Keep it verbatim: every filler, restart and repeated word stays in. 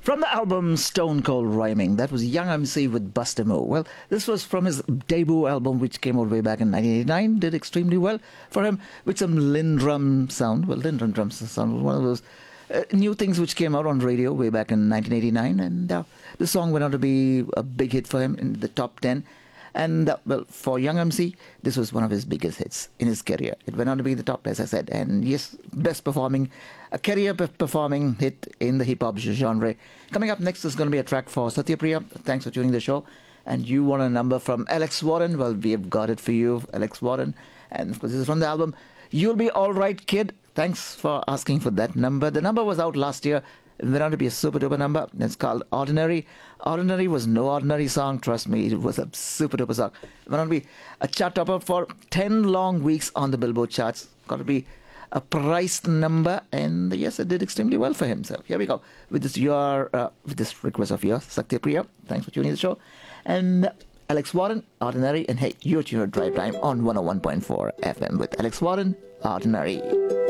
From the album Stone Cold Rhyming, that was Young M C with Buster Mo. Well, this was from his debut album, which came out way back in nineteen eighty-nine. Did extremely well for him with some Lindrum sound. Well, Lindrum drums sound was one of those uh, new things which came out on radio way back in nineteen eighty-nine. And uh, the song went on to be a big hit for him in the top ten. And, uh, well, for Young M C, this was one of his biggest hits in his career. It went on to be the top, as I said. And yes, best performing, a career performing hit in the hip-hop genre. Coming up next is going to be a track for Satya Priya. Thanks for tuning the show. And you want a number from Alex Warren? Well, we have got it for you, Alex Warren. And, of course, this is from the album You'll Be All Right, Kid. Thanks for asking for that number. The number was out last year. It went on to be a super duper number. It's called Ordinary. Ordinary was no ordinary song, trust me. It was a super duper song. It went on to be a chart topper for ten long weeks on the Billboard charts. Got to be a priced number, and yes, it did extremely well for him. So here we go with this your uh, with this request of yours, Sakti Priya. Thanks for tuning the show. And Alex Warren, Ordinary, and hey, you're tuned to Drive Time on one oh one point four F M with Alex Warren, Ordinary.